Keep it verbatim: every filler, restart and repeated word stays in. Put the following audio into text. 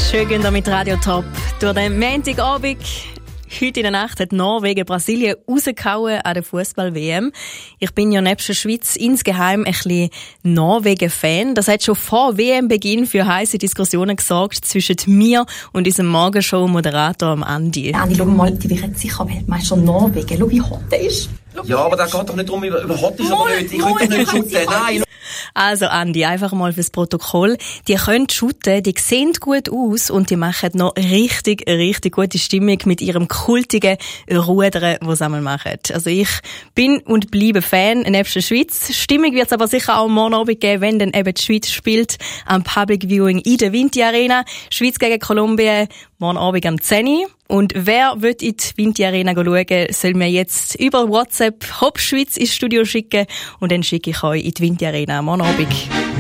Schön gehen wir mit Radio Top durch den Montagabend. Heute in der Nacht hat Norwegen Brasilien rausgehauen an der Fußball-W M. Ich bin ja nebst der Schweiz insgeheim ein bisschen Norwegen-Fan. Das hat schon vor W M-Beginn für heisse Diskussionen gesorgt zwischen mir und unserem Morgenshow-Moderator Andi. Andi, schau mal, die wird sicher Weltmeister Norwegen. Schau, wie hot der ist. Ja, aber da geht doch nicht darum, über, über hot ist oder nicht. Ich könnte nicht shooten, nein. Also Andi, einfach mal fürs Protokoll. Die können shooten, die sehen gut aus und die machen noch richtig, richtig gute Stimmung mit ihrem kultigen Rudern, was sie einmal machen. Also ich bin und bleibe Fan nebst der Schweiz. Stimmung wird es aber sicher auch morgen Abend geben, wenn dann eben die Schweiz spielt am Public Viewing in der Vinti Arena. Schweiz gegen Kolumbien, morgen Abend am zehn Uhr. Und wer will in die Vinti Arena schauen, soll mir jetzt über WhatsApp Hop Schweiz ins Studio schicken und dann schicke ich euch in die Vinti Arena morgen Abend.